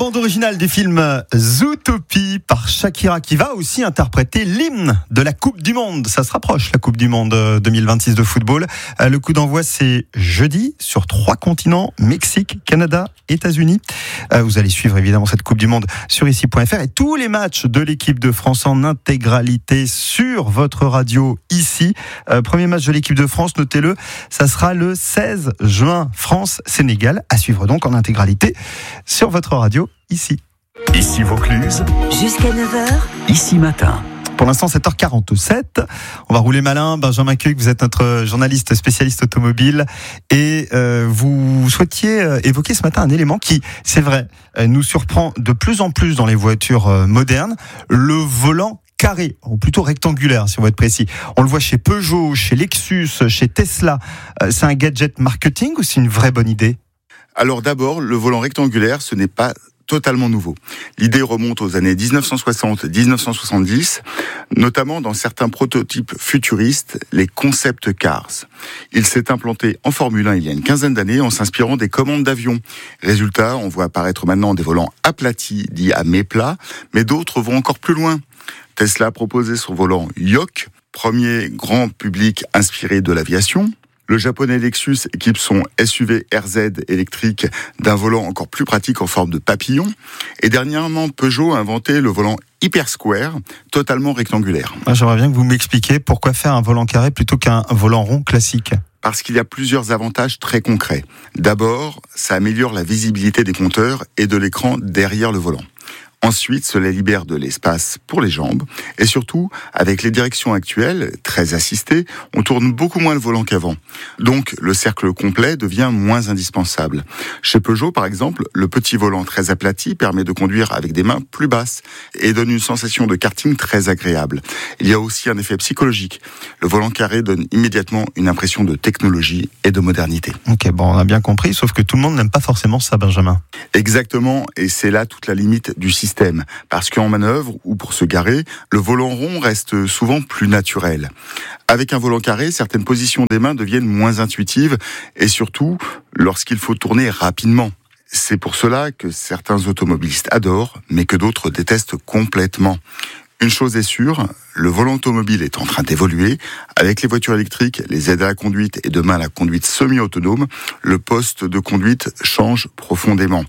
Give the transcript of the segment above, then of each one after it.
bande originale du film Zootopie par Shakira qui va aussi interpréter l'hymne de la Coupe du Monde. Ça se rapproche, la Coupe du Monde 2026 de football. Le coup d'envoi, c'est jeudi sur 3 continents, Mexique, Canada, États-Unis. Vous allez suivre évidemment cette Coupe du Monde sur ici.fr et tous les matchs de l'équipe de France en intégralité sur votre radio ici. Premier match de l'équipe de France, notez-le, ça sera le 16 juin, France-Sénégal, à suivre donc en intégralité sur votre radio ici. Ici Vaucluse. Jusqu'à 9h. Ici Matin. Pour l'instant, 7h47. On va rouler malin. Benjamin Cuc, vous êtes notre journaliste spécialiste automobile et vous souhaitiez évoquer ce matin un élément qui, c'est vrai, nous surprend de plus en plus dans les voitures modernes, le volant carré, ou plutôt rectangulaire si on veut être précis. On le voit chez Peugeot, chez Lexus, chez Tesla. C'est un gadget marketing ou c'est une vraie bonne idée ? Alors d'abord, le volant rectangulaire, ce n'est pas totalement nouveau. L'idée remonte aux années 1960-1970, notamment dans certains prototypes futuristes, les concept cars. Il s'est implanté en Formule 1 il y a une quinzaine d'années en s'inspirant des commandes d'avions. Résultat, on voit apparaître maintenant des volants aplatis, dits à méplat, mais d'autres vont encore plus loin. Tesla a proposé son volant Yoke, premier grand public inspiré de l'aviation. Le japonais Lexus équipe son SUV RZ électrique d'un volant encore plus pratique en forme de papillon. Et dernièrement, Peugeot a inventé le volant Hyper Square, totalement rectangulaire. J'aimerais bien que vous m'expliquiez pourquoi faire un volant carré plutôt qu'un volant rond classique. Parce qu'il y a plusieurs avantages très concrets. D'abord, ça améliore la visibilité des compteurs et de l'écran derrière le volant. Ensuite, cela libère de l'espace pour les jambes. Et surtout, avec les directions actuelles, très assistées, on tourne beaucoup moins le volant qu'avant. Donc, le cercle complet devient moins indispensable. Chez Peugeot, par exemple, le petit volant très aplati permet de conduire avec des mains plus basses et donne une sensation de karting très agréable. Il y a aussi un effet psychologique. Le volant carré donne immédiatement une impression de technologie et de modernité. Ok, bon, on a bien compris, sauf que tout le monde n'aime pas forcément ça, Benjamin. Exactement, et c'est là toute la limite du système. Parce qu'en manœuvre ou pour se garer, le volant rond reste souvent plus naturel. Avec un volant carré, certaines positions des mains deviennent moins intuitives et surtout lorsqu'il faut tourner rapidement. C'est pour cela que certains automobilistes adorent, mais que d'autres détestent complètement. Une chose est sûre, le volant automobile est en train d'évoluer. Avec les voitures électriques, les aides à la conduite et demain la conduite semi-autonome, le poste de conduite change profondément.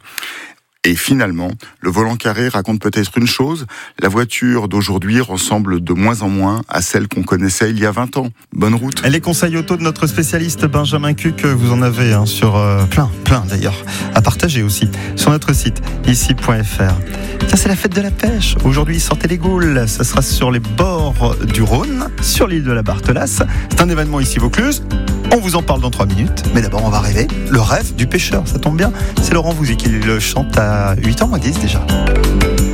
Et finalement, le volant carré raconte peut-être une chose, la voiture d'aujourd'hui ressemble de moins en moins à celle qu'on connaissait il y a 20 ans. Bonne route. Et les conseils auto de notre spécialiste Benjamin Cuc, vous en avez sur plein d'ailleurs, à partager aussi sur notre site ici.fr. Tiens, c'est la fête de la pêche. Aujourd'hui, sortez les goules. Ça sera sur les bords du Rhône, sur l'île de la Barthelasse. C'est un événement ici Vaucluse. On vous en parle dans 3 minutes. Mais d'abord, on va rêver le rêve du pêcheur. Ça tombe bien. C'est Laurent Voulzy qui le chante à 8h moins 10 déjà.